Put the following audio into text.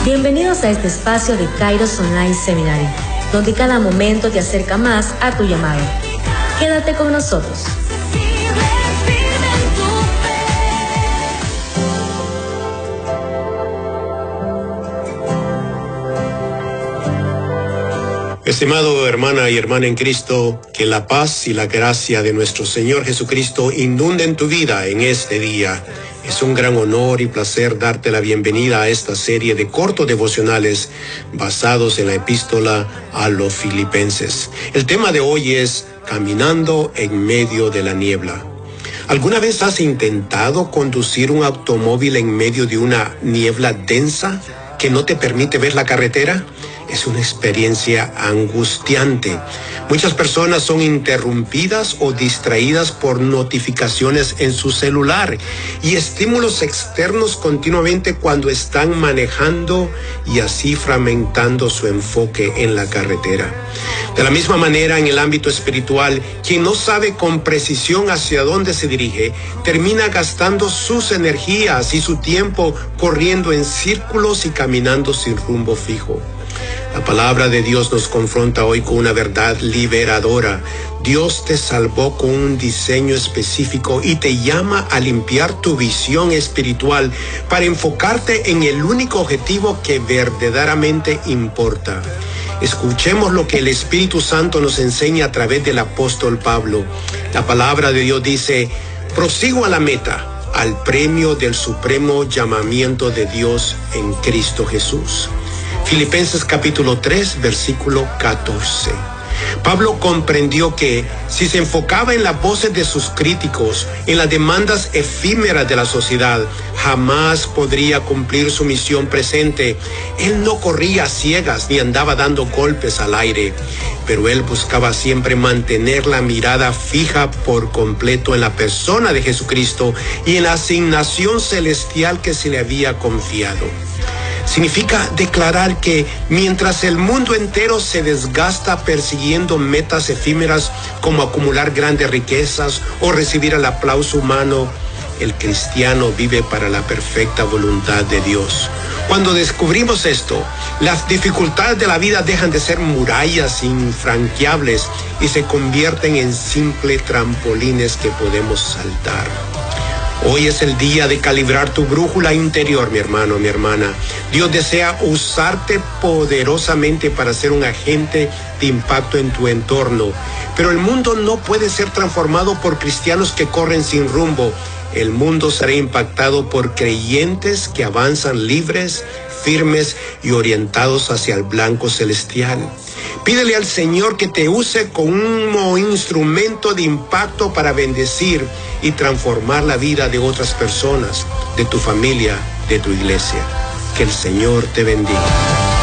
Bienvenidos a este espacio de Kairos Online Seminary, donde cada momento te acerca más a tu llamado. Quédate con nosotros. Estimado hermana y hermana en Cristo, que la paz y la gracia de nuestro Señor Jesucristo inunden tu vida en este día. Es un gran honor y placer darte la bienvenida a esta serie de cortos devocionales basados en la epístola a los Filipenses. El tema de hoy es Caminando en medio de la niebla. ¿Alguna vez has intentado conducir un automóvil en medio de una niebla densa que no te permite ver la carretera? Es una experiencia angustiante. Muchas personas son interrumpidas o distraídas por notificaciones en su celular y estímulos externos continuamente cuando están manejando y así fragmentando su enfoque en la carretera. De la misma manera, en el ámbito espiritual, quien no sabe con precisión hacia dónde se dirige, termina gastando sus energías y su tiempo corriendo en círculos y caminando sin rumbo fijo. La palabra de Dios nos confronta hoy con una verdad liberadora. Dios te salvó con un diseño específico y te llama a limpiar tu visión espiritual para enfocarte en el único objetivo que verdaderamente importa. Escuchemos lo que el Espíritu Santo nos enseña a través del apóstol Pablo. La palabra de Dios dice: prosigo a la meta, al premio del supremo llamamiento de Dios en Cristo Jesús. Filipenses capítulo 3, versículo 14. Pablo comprendió que si se enfocaba en las voces de sus críticos, en las demandas efímeras de la sociedad, jamás podría cumplir su misión presente. Él no corría a ciegas ni andaba dando golpes al aire, pero él buscaba siempre mantener la mirada fija por completo en la persona de Jesucristo y en la asignación celestial que se le había confiado. Significa declarar que mientras el mundo entero se desgasta persiguiendo metas efímeras como acumular grandes riquezas o recibir el aplauso humano, el cristiano vive para la perfecta voluntad de Dios. Cuando descubrimos esto, las dificultades de la vida dejan de ser murallas infranqueables y se convierten en simples trampolines que podemos saltar. Hoy es el día de calibrar tu brújula interior, mi hermano, mi hermana. Dios desea usarte poderosamente para ser un agente de impacto en tu entorno. Pero el mundo no puede ser transformado por cristianos que corren sin rumbo. El mundo será impactado por creyentes que avanzan libres, firmes y orientados hacia el blanco celestial. Pídele al Señor que te use como instrumento de impacto para bendecir y transformar la vida de otras personas, de tu familia, de tu iglesia. Que el Señor te bendiga.